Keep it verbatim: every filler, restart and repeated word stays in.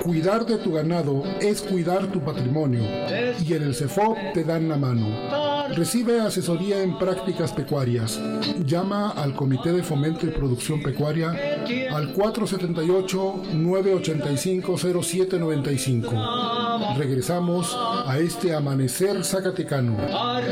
Cuidar de tu ganado es cuidar tu patrimonio, y en el CEFOP te dan la mano. Recibe asesoría en prácticas pecuarias. Llama al Comité de Fomento y Producción Pecuaria al cuatro siete ocho, nueve ocho cinco, cero siete nueve cinco. Regresamos a este amanecer zacatecano.